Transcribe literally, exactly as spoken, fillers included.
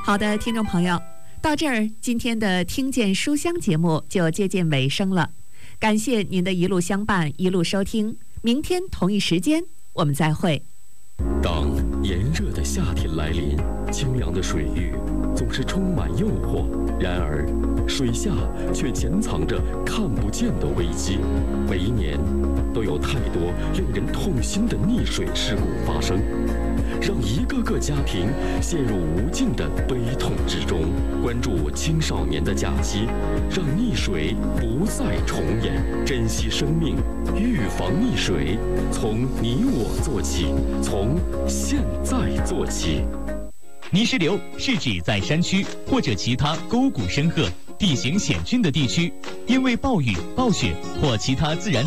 好的，听众朋友，到这儿，今天的听见书香节目就接近尾声了。感谢您的一路相伴，一路收听。明天同一时间，我们再会。 当炎热的夏天来临，清凉的水域总是充满诱惑，然而水下却潜藏着看不见的危机。每一年都有太多令人痛心的溺水事故发生，让一个个家庭陷入无尽的悲痛之中。关注青少年的假期，让溺水不再重演。珍惜生命，预防溺水，从你我做起，从现在做起。 泥石流是指在山区或者其他沟谷深壑、地形险峻的地区，因为暴雨、暴雪或其他自然